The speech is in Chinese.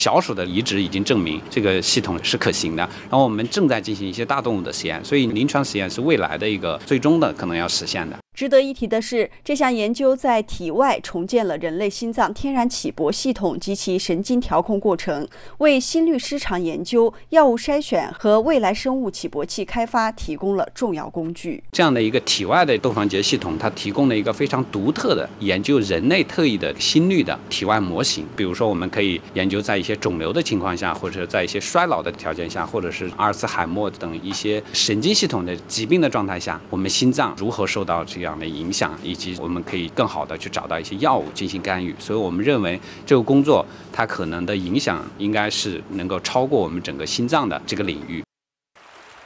小鼠的移植已经证明这个系统是可行的，然后我们正在进行一些大动物的实验，所以临床实验是未来的一个最终的可能要实现的。 值得一提的是，这项研究在体外重建了人类心脏天然起搏系统及其神经调控过程，为心律失常研究、药物筛选和未来生物起搏器开发提供了重要工具。 这样的一个体外的窦房结系统，它提供了一个非常独特的研究人类特异的心率的体外模型。比如说，我们可以研究在一些肿瘤的情况下，或者在一些衰老的条件下，或者是阿尔茨海默等一些神经系统的疾病的状态下，我们心脏如何受到这样的影响，以及我们可以更好的去找到一些药物进行干预。所以我们认为这个工作它可能的影响应该是能够超过我们整个心脏的这个领域。